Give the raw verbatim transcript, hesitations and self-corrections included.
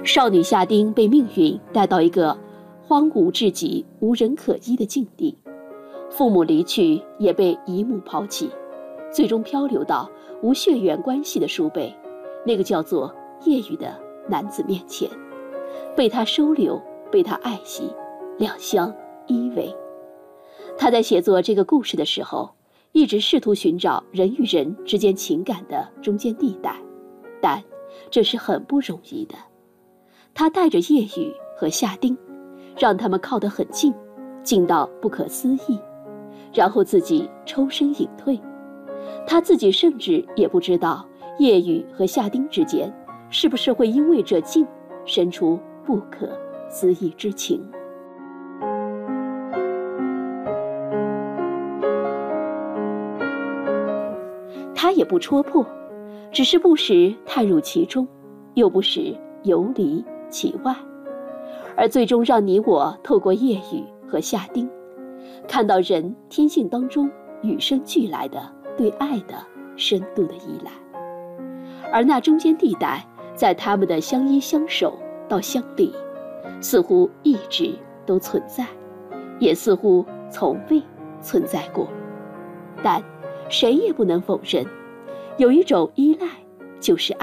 少女夏丁被命运带到一个荒芜至极、无人可依的境地，父母离去，也被姨母抛弃，最终漂流到无血缘关系的叔辈，那个叫做叶羽的男子面前，被他收留，被他爱惜，两相依偎。他在写作这个故事的时候，一直试图寻找人与人之间情感的中间地带，但这是很不容易的。他带着叶羽和夏丁，让他们靠得很近，近到不可思议，然后自己抽身隐退。他自己甚至也不知道叶羽和夏丁之间是不是会因为这近生出不可思议之情。他也不戳破，只是不时探入其中，又不时游离其外，而最终让你我透过叶羽和夏丁，看到人天性当中与生俱来的对爱的深度的依赖，而那中间地带，在他们的相依相守到相离，似乎一直都存在，也似乎从未存在过。但谁也不能否认，有一种依赖就是爱。